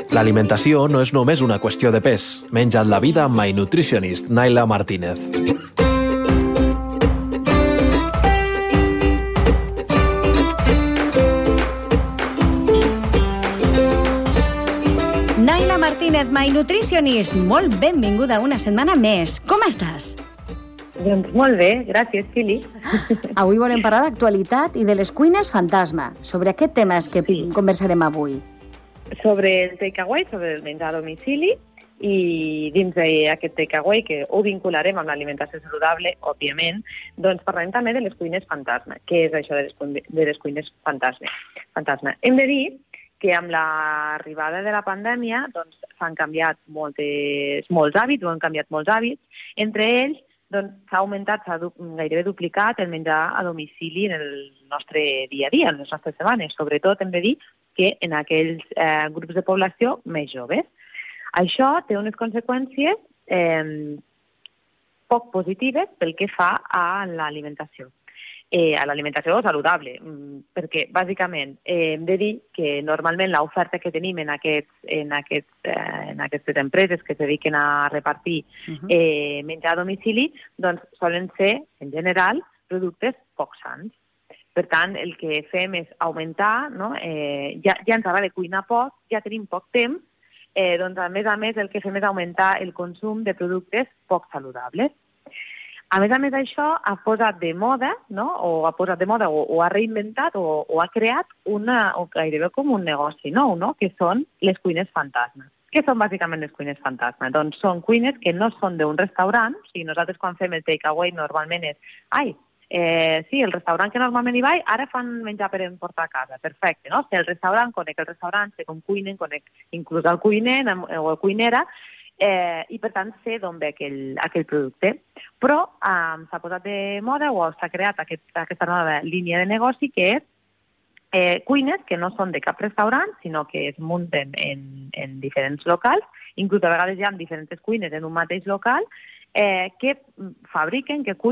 L'alimentació no és només una qüestió de pes. Menja't la vida amb My Nutritionist, Naila Martínez. Naila Martínez, My Nutritionist, molt benvinguda una setmana més. Com estàs? Doncs molt bé, gràcies, Fili. Avui volem parlar d'actualitat i de les cuines fantasma. Sobre aquest tema és que conversarem avui. Sobre el takeaway, sobre el menjar a domicili, i dins d'aquest takeaway, que ho vincularem amb l'alimentació saludable, òbviament, doncs parlarem també de les cuines fantasma. Què és això de les cuines fantasma? Hem de dir que amb l'arribada de la pandèmia doncs, s'han canviat molts hàbits, o han canviat molts hàbits. Entre ells, doncs, s'ha augmentat, s'ha gairebé duplicat el menjar a domicili en el nostre dia a dia, en les nostres setmanes. Sobretot hem de dir que en aquells grups de població més joves. Això té unes conseqüències poc positives pel que fa a l'alimentació. A l'alimentació saludable, perquè bàsicament hem de dir que normalment l'oferta que tenim en aquestes empreses que es dediquen a repartir menjar a domicili, doncs solen ser, en general, productes poc sants. Per tant, el que fem és augmentar, no? Ja ens agrada cuinar poc, ja tenim poc temps, doncs a més el que fem és augmentar el consum de productes poc saludables. A més, això ha posat de moda, no? O ha reinventat o ha creat o gairebé com un negoci nou, no? Que són les cuines fantasma. Què són bàsicament les cuines fantasma? Doncs són cuines que no són d'un restaurant, o sigui, nosaltres quan fem el takeaway normalment és sí, el restaurant que normalment hi vaig, ara fan menjar per emportar a casa, perfecte, no? Sé el restaurant, conec el restaurant, sé com cuinen, conec inclús el cuiner o el cuinera, i per tant sé d'on ve aquell producte. Però s'ha posat de moda o s'ha creat aquesta nova línia de negoci que és cuines que no són de cap restaurant, sinó que es munten en diferents locals, inclús a vegades hi ha diferents cuines en un mateix local, que fabriquen, que cuinen